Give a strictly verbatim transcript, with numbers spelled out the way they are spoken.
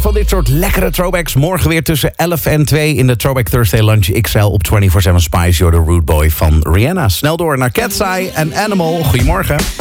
van dit soort lekkere throwbacks. Morgen weer tussen elf en twee in de Throwback Thursday Lunch X L op vierentwintig zeven Spice. You're the Rude Boy van Rihanna. Snel door naar Cat's Eye en Animal. Goedemorgen.